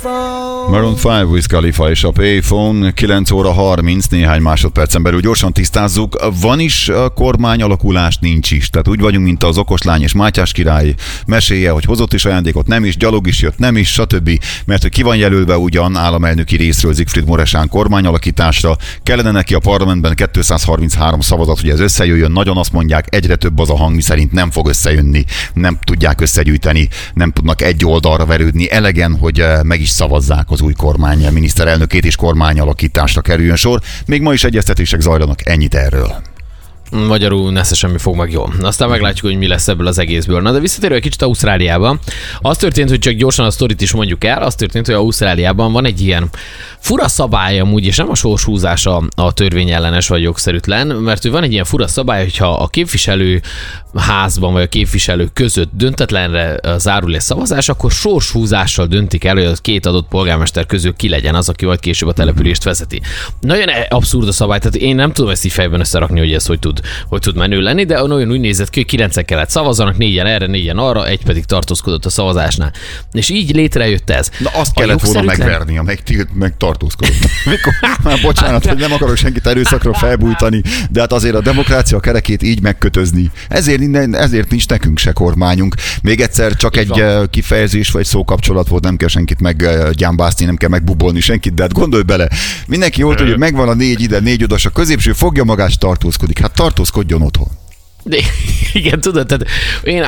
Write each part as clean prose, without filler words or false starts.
Maroon 5, Wiz Khalifa és a Payphone, 9 óra 30, néhány másodpercen belül gyorsan tisztázzuk. Van is kormányalakulás, nincs is. Tehát úgy vagyunk, mint az okoslány és Mátyás király meséje, hogy hozott is ajándékot, nem is, gyalog is jött, nem is, stb. Mert hogy ki van jelölve ugyan államelnöki részről Siegfried Mureșan kormányalakításra, kellene neki a parlamentben 233 szavazat, hogy ez összejöjjön. Nagyon azt mondják, egyre több az a hang, miszerint nem fog összejönni, nem tudják összegyűjteni, nem tudnak egy oldalra verődni elegen, hogy meg is szavazzák az új kormány miniszterelnökét és kormányalakításra kerüljön sor. Még ma is egyeztetések zajlanak, ennyit erről. Magyarul nesze semmi fog meg jól. Aztán meglátjuk, hogy mi lesz ebből az egészből. Na de visszatérve egy kicsit Ausztráliában. Az történt, hogy csak gyorsan a sztorit is mondjuk el, az történt, hogy Ausztráliában van egy ilyen fura szabály amúgy, és nem a sorshúzás a törvényellenes vagy jogszerűtlen, mert van egy ilyen fura szabály, hogyha a képviselőházban vagy a képviselők között döntetlenre zárul egy szavazás, akkor sorshúzással döntik el, hogy a két adott polgármester közül ki legyen az, aki majd később a települést vezeti. Nagyon abszurd a szabály, tehát én nem tudom ezt így fejben összerakni, hogy ez hogy tud menő lenni, de olyan úgy nézett ki, hogy 9-en kellett szavazzanak, 4-en erre, 4-en arra, egy pedig tartózkodott a szavazásnál. És így létrejött ez. Na azt kellett volna megverni, meg tartózkodott. Már bocsánat, hogy nem akarok senkit erőszakra felbújtani, de hát azért a demokrácia kerekét így megkötözni. Ezért nincs nekünk se kormányunk. Még egyszer csak egy kifejezés vagy szókapcsolat volt, nem kell senkit meggyámbászni, nem kell megbubolni senkit, de hát gondolj bele, mindenki jól tudja, hogy megvan a 4 ide, 4 oda, a középső fogja magát, tartózkodik. Hát tartózkodjon otthon. De, igen, tudod, tehát én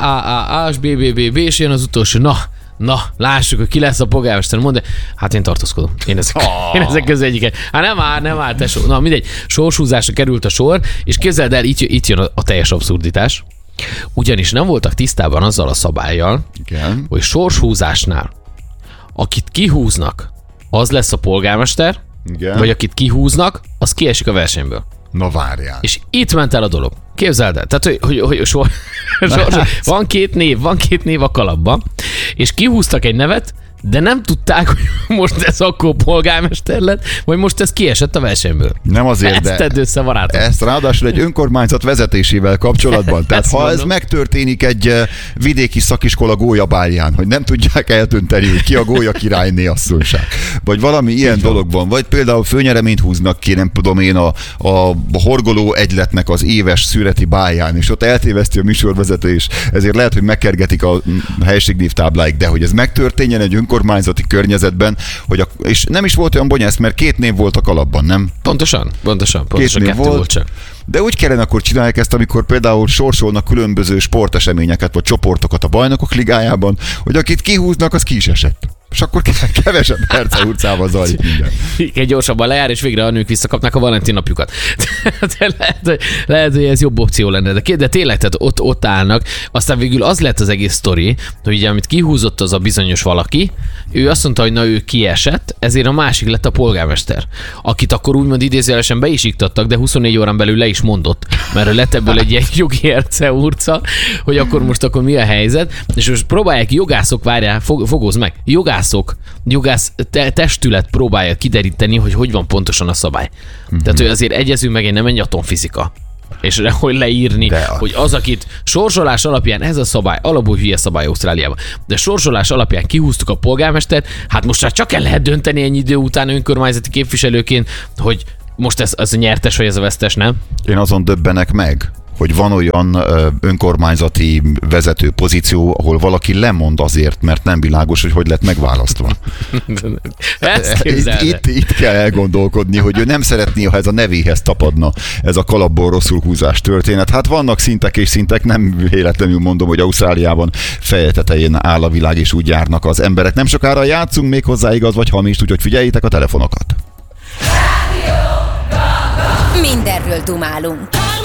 A, B, és jön az utolsó, na, lássuk, hogy ki lesz a polgármester, mondd, hát én tartózkodom. Én ezek közül egyiket. Hát nem áll, tesó. Na mindegy, sorshúzásra került a sor, és képzeld el, itt jön a teljes abszurditás. Ugyanis nem voltak tisztában azzal a szabállyal, igen, hogy sorshúzásnál, akit kihúznak, az lesz a polgármester, igen, vagy akit kihúznak, az kiesik a versenyből. Na várjál. És itt ment el a dolog. Képzeld el, tehát hogy van két név a kalapban, és kihúztak egy nevet, de nem tudták, hogy most ez akkor polgármester lett, vagy most ez kiesett a versenyből. Nem azért, de tedd össze, barátom. Ezt ráadásul egy önkormányzat vezetésével kapcsolatban. Tehát ha ez megtörténik egy vidéki szakiskola gólyabálján, hogy nem tudják eldönteni, hogy ki a gólya királyné asszonyság, vagy valami ilyen dologban, vagy például főnyereményt húznak ki, nem tudom én, a horgoló egyletnek az éves szüreti báján, és ott eltéveszti a műsorvezető, és ezért lehet, hogy megkergetik a helységnévtábláig, de hogy ez megtörténjen egy önkormányzati környezetben, és nem is volt olyan bonyász, mert 2 név volt a kalapban, nem? Pontosan, 2 volt csak. De úgy kellene akkor csinálják ezt, amikor például sorsolnak különböző sporteseményeket vagy csoportokat a Bajnokok Ligájában, hogy akit kihúznak, az ki is esett. És akkor kevesebb perce utcával zajlik minden. Igen, gyorsabban lejár, és végre a nők visszakapnak a Valentin napjukat. lehet, hogy ez jobb opció lenne, de tényleg, tehát ott állnak. Aztán végül az lett az egész sztori, hogy ugye, amit kihúzott az a bizonyos valaki, ő azt mondta, hogy na ő kiesett, ezért a másik lett a polgármester, akit akkor úgymond idézőjelesen be is iktattak, de 24 órán belül le is mondott, mert lett ebből egy ilyen jogi erceurca, hogy akkor mi a helyzet, és most próbálják jogászok, várjál, fogózd meg, jogász testület próbálja kideríteni, hogy van pontosan a szabály. Tehát, hogy azért egyezünk meg, nem egy atomfizika. És hogy leírni, hogy az, akit sorsolás alapján, ez a szabály, alapból hülye szabály Ausztráliában, de sorsolás alapján kihúztuk a polgármestert, hát most már csak el lehet dönteni ennyi idő után önkormányzati képviselőként, hogy most ez a nyertes vagy ez a vesztes, nem? Én azon döbbenek meg, hogy van olyan önkormányzati vezető pozíció, ahol valaki lemond azért, mert nem világos, hogy lett megválasztva. Itt kell elgondolkodni, hogy ő nem szeretné, ha ez a nevéhez tapadna, ez a kalapból rosszul húzás történet. Hát vannak szintek és szintek, nem véletlenül mondom, hogy Ausztráliában feje tetején áll a világ, és úgy járnak az emberek. Nem sokára játszunk, még hozzá igaz vagy hamis, úgyhogy figyeljétek a telefonokat. Mindenről dumálunk.